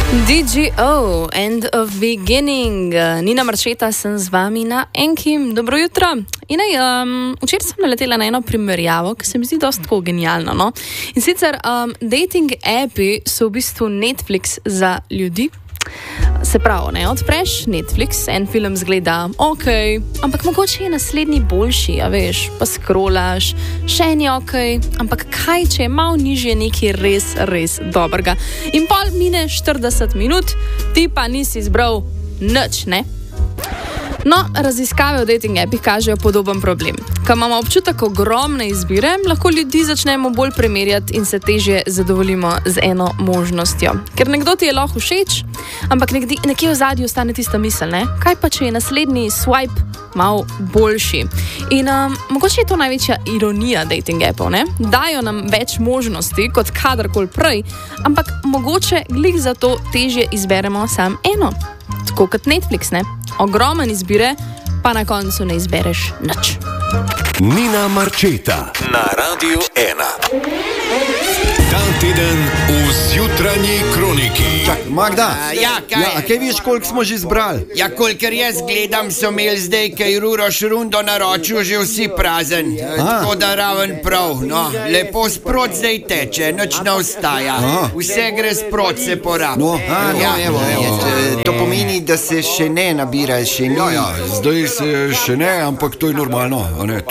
DGO, End of Beginning. Nina Marčeta sem z vami na Enkim. Dobro jutro. Včeraj sem naletela na eno primerjavo, ki se mi zdi dosti tako genialno. No? In sicer dating appi so v bistvu Netflix za ljudi. Se pravi, ne, odpreš Netflix, en film zgleda ok, ampak mogoče je naslednji boljši, a veš, pa scrollaš, še en je ok, ampak kaj, če je malo nižje nekaj res dobrega. In pol mine 40 minut, ti pa nisi izbral nič, ne? No, raziskave o dating appih kažejo podoben problem. Ko imamo občutek ogromne izbire, lahko ljudi začnemo bolj primerjati in se težje zadovoljimo z eno možnostjo. Ker nekdo ti je lahko všeč, ampak nekje v zadju ostane tista misel, ne? Kaj pa, če je naslednji swipe malo boljši? In mogoče je to največja ironija dating appov, ne? Dajo nam več možnosti kot kadarkoli prej, ampak mogoče glih zato težje izberemo sam eno. Tako kot Netflix, ne? Ogromen izbire, pa na koncu ne izbereš nič. Nina Marčeta na Radiu 1. Ta teden v Zjutranji kroniki. Čak, Magda, kaj viš, koliko smo že zbrali? Ja, kolikor jaz gledam, so imeli zdaj, kaj Ruroš rundo naročil, že vsi prazen. Tako da raven prav, no. Lepo sprot zdaj teče, nič ne ostaja. Vse gre sprot, se porab. Evo. To pomeni, da se še ne nabira, še ni. Zdaj se še ne, ampak to je normalno.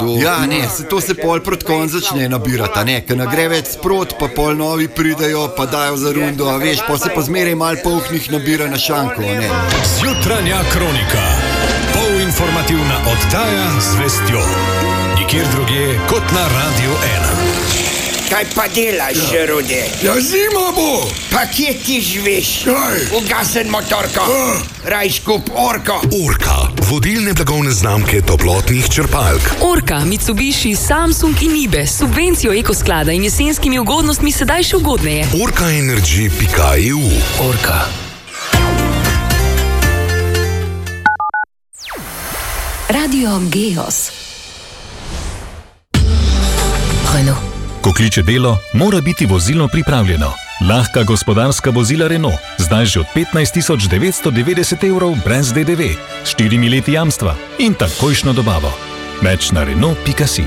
To se pol proti koncu začne nabirati, ne? Ker ne gre več sprot, pa pol novi pridejo, pa dajo za rundo, a veš, pa se pa zmeraj malo polhnih nabira na šanko, ne? Zjutranja kronika. Polinformativna oddaja z vestjo. Nikjer drugje kot na Radiu 1. Kaj pa delaš, Rude? Ja, zima bo! Pa kje ti živiš? Kaj? Ugasen motorko. Rajš kup Orko. Orka, vodilne blagovne znamke toplotnih črpalk. Orka, Mitsubishi, Samsung in Ibe, subvencijo ekosklada in jesenskimi ugodnostmi sedaj še ugodneje. Orkaenergy.eu. Orka. Radio Geos. Renault. Ko kliče delo, mora biti vozilo pripravljeno. Lahka gospodarska vozila Renault, zdaj že od 15.990 € brez DDV, s 4 leti jamstva in takojšno dobavo. Več na Renault.si.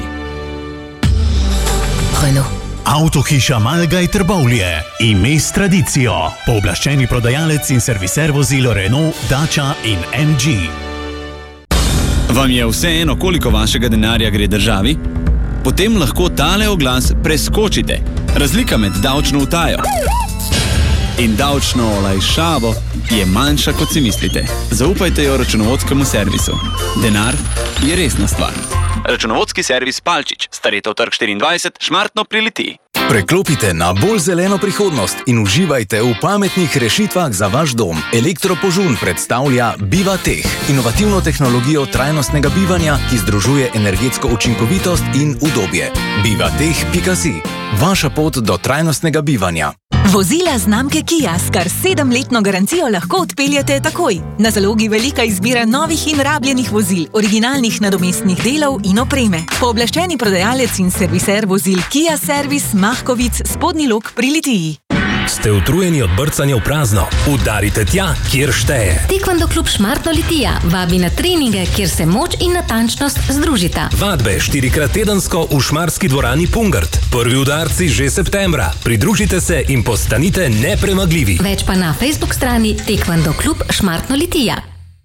Renault. Avtohiša Malgaj Trbovlje, ime s tradicijo, pooblaščeni prodajalec in serviser vozil Renault, Dacia in MG. Vam je vseeno, koliko vašega denarja gre državi? Potem lahko tale oglas preskočite. Razlika med davčno utajo in davčno olajšavo je manjša, kot si mislite. Zaupajte jo računovodskemu servisu. Denar je resna stvar. Računovodski servis Palčič, Staretov trg 24, Šmartno pri Litiji. Preklopite na bolj zeleno prihodnost in uživajte v pametnih rešitvah za vaš dom. Elektropožun predstavlja BivaTech, inovativno tehnologijo trajnostnega bivanja, ki združuje energetsko učinkovitost in udobje. BivaTech.si, vaša pot do trajnostnega bivanja. Vozila znamke Kia s kar 7-letno garancijo lahko odpeljate takoj. Na zalogi velika izbira novih in rabljenih vozil, originalnih nadomestnih delov in opreme. Pooblaščeni prodajalec in serviser vozil Kia Servis Mahkovic, Spodnji Lok pri Litiji. Ste utrujeni od brcanja v prazno? Udarite tja, kjer šteje. Taekwondo klub Šmartno Litija vabi na treninge, kjer se moč in natančnost združita. Vadbe 4x tedensko v Šmarski dvorani Pungart. Prvi udarci že septembra. Pridružite se in postanite nepremagljivi. Več pa na Facebook strani Taekwondo klub Šmartno Litija.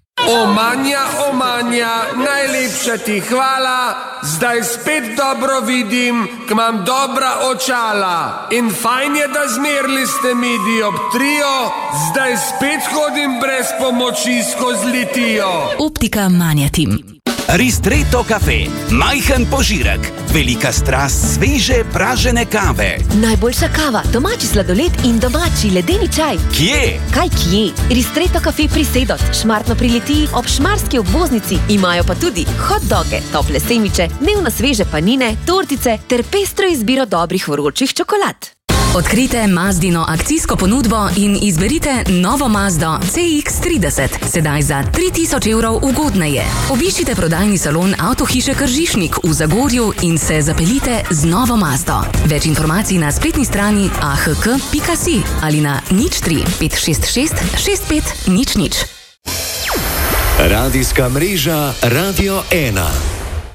Omanja, najlepša ti hvala, zdaj spet dobro vidim, k imam dobra očala. In fajn je, da zmerli ste mi dioptrijo, zdaj spet hodim brez pomoči skozi Litijo. Optika Manjatim. Ristretto kafe, majhen požirek, velika strast sveže pražene kave. Najboljša kava, domači sladoled in domači ledeni čaj. Kje? Kaj kje? Ristretto kafe pri Sedot, Šmartno pri Litiji, ob šmarski obvoznici. Imajo pa tudi hot doge, tople semiče, dnevno sveže panine, tortice ter pestro izbiro dobrih vročih čokolad. Odkrite Mazdino akcijsko ponudbo in izberite novo Mazdo CX-30, sedaj za 3000 evrov ugodneje. Obiščite prodajni salon Avtohiše Kržišnik v Zagorju in se zapeljite z novo Mazdo. Več informacij na spletni strani ahk.si ali na 03 566 65 00. Radijska mreža Radio 1.